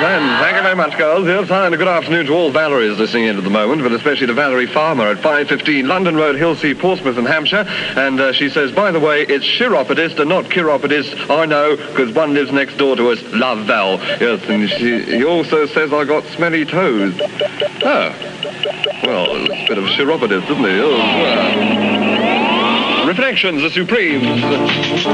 and thank you very much, girls. Yes, hi, and a good afternoon to all Valeries listening in at the moment, but especially to Valerie Farmer at 5:15 London Road, Hilsea, Portsmouth in Hampshire. And she says, by the way, it's chiropodist and not chiropodist. I know, because one lives next door to us. Love, Val. Yes, and he also says I got smelly toes. Oh. Well, it's a bit of chiropodist, isn't he? Oh, well. Reflections are supreme.